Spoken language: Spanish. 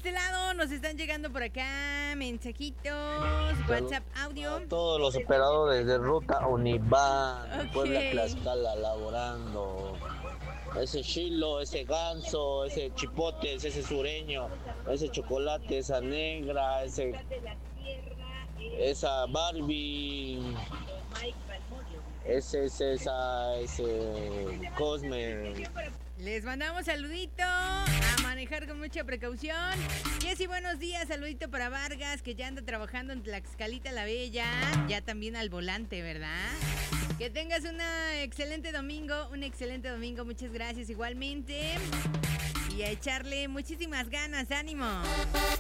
este lado nos están llegando por acá mensajitos, WhatsApp, audio. Todos los operadores de ruta Univan, Ok. Puebla Tlaxcala laborando. Ese chilo, ese ganso, ese chipotes, ese sureño, ese chocolate, esa negra, esa Barbie, ese Cosme. Les mandamos saludito, a manejar con mucha precaución. Jessy, buenos días, saludito para Vargas, que ya anda trabajando en Tlaxcalita la Bella, ya también al volante, ¿verdad? Que tengas un excelente domingo, muchas gracias igualmente. Y a echarle muchísimas ganas, ánimo.